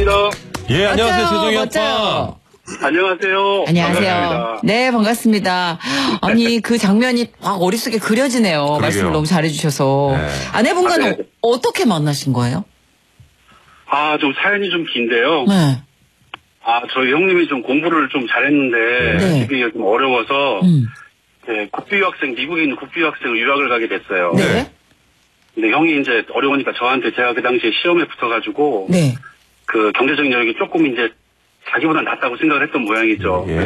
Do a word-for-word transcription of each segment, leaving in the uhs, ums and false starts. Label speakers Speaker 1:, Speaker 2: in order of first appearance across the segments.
Speaker 1: 반갑습니다.
Speaker 2: 예, 안녕하세요.
Speaker 3: 멋져요,
Speaker 2: 재정이
Speaker 3: 멋져요.
Speaker 2: 아빠.
Speaker 1: 안녕하세요.
Speaker 3: 안녕하세요.
Speaker 1: 반갑습니다.
Speaker 3: 네, 반갑습니다. 아니, 그 장면이 막 머릿속에 그려지네요.
Speaker 2: 그러게요.
Speaker 3: 말씀을 너무 잘해주셔서.
Speaker 2: 네.
Speaker 3: 아내분과는
Speaker 1: 아, 네.
Speaker 3: 어, 어떻게 만나신 거예요?
Speaker 1: 아, 좀 사연이 좀 긴데요.
Speaker 3: 네.
Speaker 1: 아, 저희 형님이 좀 공부를 좀 잘했는데
Speaker 3: 네.
Speaker 1: 집이 좀 어려워서
Speaker 3: 음.
Speaker 1: 네, 국비유학생, 미국에 있는 국비유학생을 유학을 가게 됐어요.
Speaker 3: 네.
Speaker 1: 근데 형이 이제 어려우니까 저한테 제가 그 당시에 시험에 붙어가지고
Speaker 3: 네.
Speaker 1: 그 경제적 여력이 조금 이제 자기보다 낫다고 생각을 했던 모양이죠.
Speaker 2: 예.
Speaker 3: 네.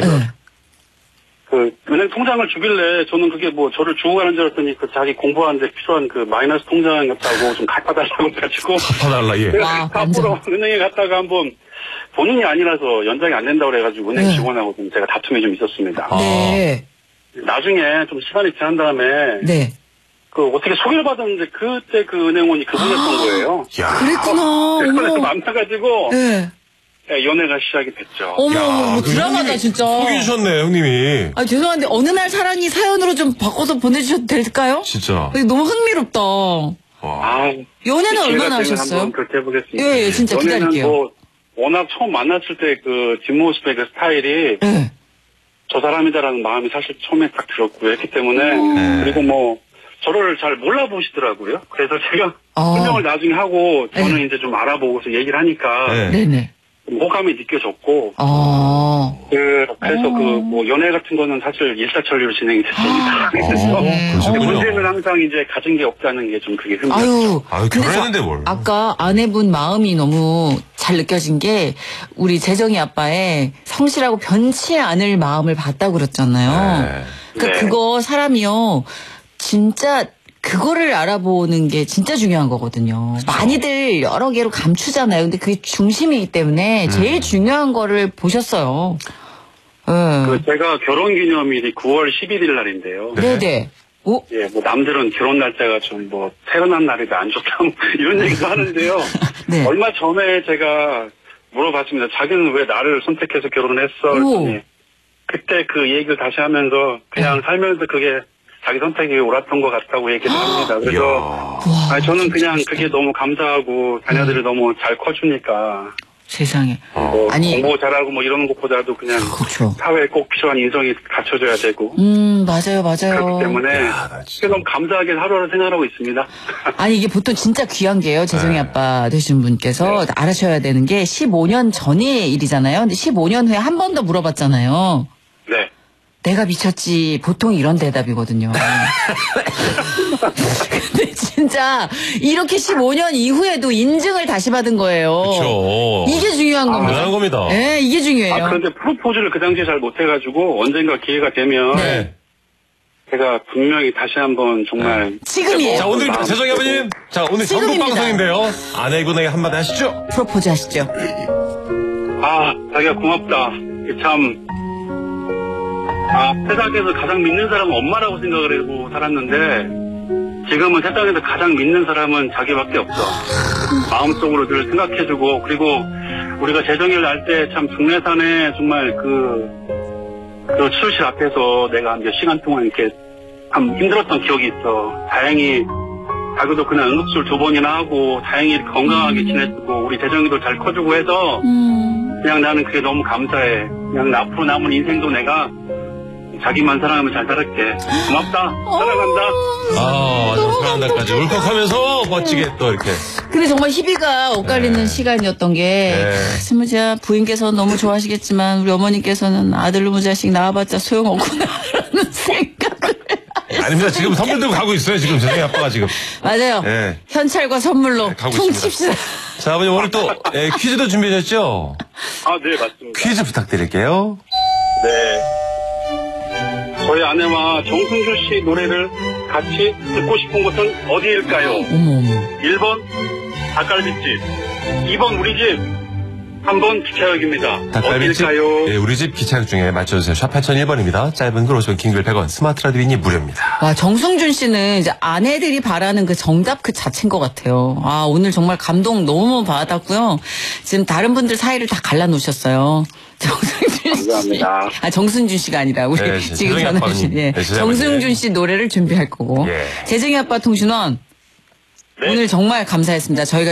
Speaker 1: 그 은행 통장을 주길래 저는 그게 뭐 저를 주고 가는 줄 알았더니 그 자기 공부하는데 필요한 그 마이너스 통장이었다고 좀 갚아달라고 해가지고
Speaker 2: 갚아달라, 예.
Speaker 1: 제가
Speaker 3: 와,
Speaker 1: 앞으로 은행에 갔다가 한번 본인이 아니라서 연장이 안 된다고 그래가지고 은행
Speaker 3: 네.
Speaker 1: 직원하고 좀 제가 다툼이 좀 있었습니다.
Speaker 2: 아.
Speaker 3: 네.
Speaker 1: 나중에 좀 시간이 지난 다음에
Speaker 3: 네.
Speaker 1: 그 어떻게 소개를 받았는데 그때 그 은행원이 그분이었던 거예요.
Speaker 2: 야.
Speaker 3: 그랬구나.
Speaker 1: 그래서
Speaker 3: 어머.
Speaker 1: 만나가지고
Speaker 3: 네.
Speaker 1: 네, 연애가 시작이 됐죠.
Speaker 3: 어머,
Speaker 2: 야,
Speaker 3: 뭐
Speaker 2: 그
Speaker 3: 드라마다,
Speaker 2: 형님이
Speaker 3: 진짜.
Speaker 2: 속여주셨네, 형님이.
Speaker 3: 아, 죄송한데, 어느 날 사랑이 사연으로 좀 바꿔서 보내주셔도 될까요?
Speaker 2: 진짜.
Speaker 3: 너무 흥미롭다.
Speaker 2: 와.
Speaker 1: 아,
Speaker 3: 연애는
Speaker 1: 기회가
Speaker 3: 얼마나
Speaker 1: 되면
Speaker 3: 하셨어요?
Speaker 1: 한번 그렇게 해보겠습니다.
Speaker 3: 예, 예, 진짜
Speaker 1: 연애는
Speaker 3: 기다릴게요.
Speaker 1: 뭐 워낙 처음 만났을 때 그 뒷모습의 그 스타일이
Speaker 3: 네.
Speaker 1: 저 사람이다라는 마음이 사실 처음에 딱 들었고요. 했기 때문에
Speaker 2: 네.
Speaker 1: 그리고 뭐 저를 잘 몰라보시더라고요. 그래서 제가
Speaker 3: 아.
Speaker 1: 설명을 나중에 하고 저는
Speaker 3: 네.
Speaker 1: 이제 좀 알아보고서 얘기를 하니까
Speaker 2: 네.
Speaker 3: 네네.
Speaker 1: 호감이 느껴졌고
Speaker 3: 아.
Speaker 1: 그, 그래서
Speaker 3: 어.
Speaker 1: 그 뭐 연애 같은 거는 사실 일사천리로 진행이 됐습니다. 그래서
Speaker 3: 네.
Speaker 1: 근데
Speaker 2: 그러셨군요.
Speaker 1: 문제는 항상 이제 가진 게 없다는 게 좀 그게 흠이었죠.
Speaker 3: 아유.
Speaker 2: 아유,
Speaker 3: 근데
Speaker 2: 결혼했는데
Speaker 3: 저
Speaker 2: 뭘.
Speaker 3: 아까 아내분 마음이 너무 잘 느껴진 게 우리 재정이 아빠의 성실하고 변치 않을 마음을 봤다고 그랬잖아요.
Speaker 2: 네.
Speaker 3: 그러니까
Speaker 1: 네.
Speaker 3: 그거 사람이요. 진짜 그거를 알아보는 게 진짜 중요한 거거든요. 많이들 여러 개로 감추잖아요. 근데 그게 중심이기 때문에
Speaker 2: 음.
Speaker 3: 제일 중요한 거를 보셨어요. 네.
Speaker 1: 그 제가 결혼 기념일이 구월 십일일 날인데요.
Speaker 3: 네네. 오?
Speaker 1: 예, 뭐 남들은 결혼 날짜가 좀 뭐 태어난 날이 안 좋다 뭐 이런 얘기도 하는데요.
Speaker 3: 네.
Speaker 1: 얼마 전에 제가 물어봤습니다. 자기는 왜 나를 선택해서 결혼을 했어? 그랬더니 그때 그 얘기를 다시 하면서 그냥
Speaker 3: 네.
Speaker 1: 살면서 그게 자기 선택이 옳았던 것 같다고 얘기를 합니다. 그래서
Speaker 2: 이야.
Speaker 1: 아니, 저는 그냥 그게 너무 감사하고 자녀들이 너무 잘 커주니까
Speaker 3: 세상에.
Speaker 1: 뭐
Speaker 3: 아니.
Speaker 1: 공부 잘하고 뭐 이러는 것보다도 그냥
Speaker 3: 그렇죠.
Speaker 1: 사회에 꼭 필요한 인성이 갖춰져야 되고
Speaker 3: 음, 맞아요, 맞아요.
Speaker 1: 그렇기 때문에
Speaker 2: 야, 나 진짜.
Speaker 1: 너무 감사하게 하루하루 생활하고 있습니다.
Speaker 3: 아니, 이게 보통 진짜 귀한 게요. 재정이
Speaker 2: 네.
Speaker 3: 아빠 되신 분께서
Speaker 1: 네.
Speaker 3: 알아셔야 되는 게 십오 년 전의 일이잖아요. 근데 십오 년 후에 한 번 더 물어봤잖아요.
Speaker 1: 네.
Speaker 3: 내가 미쳤지. 보통 이런 대답이거든요. 근데 진짜 이렇게 십오 년 이후에도 인증을 다시 받은 거예요.
Speaker 2: 그쵸.
Speaker 3: 이게 중요한 겁니다.
Speaker 2: 대단한 겁니다.
Speaker 3: 네, 이게 중요해요.
Speaker 1: 아, 그런데 프로포즈를 그 당시에 잘 못해가지고 언젠가 기회가 되면
Speaker 3: 네.
Speaker 1: 제가 분명히 다시 한번 정말
Speaker 3: 지금이에요.
Speaker 2: 자, 오늘,
Speaker 1: 마음
Speaker 2: 재정이 아버님. 자, 오늘 전국
Speaker 3: 지금입니다.
Speaker 2: 방송인데요. 아내분에게 한마디 하시죠.
Speaker 3: 프로포즈 하시죠.
Speaker 1: 아, 자기가 고맙다. 참, 아, 세상에서 가장 믿는 사람은 엄마라고 생각을 하고 살았는데, 지금은 세상에서 가장 믿는 사람은 자기밖에 없어. 마음속으로 늘 생각해주고, 그리고 우리가 재정일 날 때 참 중내산에 정말 그, 그 치료실 앞에서 내가 몇 시간 동안 이렇게 참 힘들었던 기억이 있어. 다행히, 자기도 그냥 응급술 두 번이나 하고, 다행히 건강하게 지냈고, 우리 재정이도 잘 커주고 해서,
Speaker 3: 음.
Speaker 1: 그냥 나는 그게 너무 감사해. 그냥 앞으로 남은 인생도 내가 자기만 사랑하면 잘 살을게. 고맙다. 사랑한다.
Speaker 2: 아, 마지막 날까지 울컥하면서 멋지게 또 이렇게.
Speaker 3: 근데 정말 희비가 엇갈리는
Speaker 2: 네.
Speaker 3: 시간이었던 게
Speaker 2: 네.
Speaker 3: 스무자 부인께서 너무 좋아하시겠지만 우리 어머니께서는 아들 놈의 자식 낳아봤자 소용없구나라는 생각을
Speaker 2: 아닙니다. 지금 선물 들고 가고 있어요. 지금 재정이 아빠가 지금.
Speaker 3: 맞아요.
Speaker 2: 네.
Speaker 3: 현찰과 선물로
Speaker 2: 네, 가고
Speaker 3: 퉁칩시다.
Speaker 2: 자, 아버님 오늘 또 예, 퀴즈도 준비하셨죠?
Speaker 1: 아, 네, 맞습니다.
Speaker 2: 퀴즈 부탁드릴게요.
Speaker 1: 네. 저희 아내와 정승주 씨 노래를 같이 듣고 싶은 곳은 어디일까요?
Speaker 3: 어머 어머.
Speaker 1: 일 번 닭갈비집, 이 번 우리 집, 삼 번 기차역입니다.
Speaker 2: 닭갈비집,
Speaker 1: 어디일까요?
Speaker 2: 예, 우리 집 기차역 중에 맞춰주세요. 샵 팔공공일 번입니다. 짧은 글 오십 원, 긴 글 백 원, 스마트 라디오 미니 무료입니다.
Speaker 3: 와, 정승준 씨는 이제 아내들이 바라는 그 정답 그 자체인 것 같아요. 아, 오늘 정말 감동 너무 받았고요. 지금 다른 분들 사이를 다 갈라놓으셨어요. 정승준 씨.
Speaker 1: 감사합니다.
Speaker 3: 아, 정승준 씨가 아니라 우리
Speaker 2: 네,
Speaker 3: 지금
Speaker 2: 재정이
Speaker 3: 전화
Speaker 2: 아빠님.
Speaker 3: 주신 예.
Speaker 2: 네, 재정이
Speaker 3: 정승준
Speaker 2: 아빠님.
Speaker 3: 씨 노래를 준비할 거고.
Speaker 2: 예.
Speaker 3: 재정이 아빠 통신원
Speaker 1: 네.
Speaker 3: 오늘 정말 감사했습니다. 저희가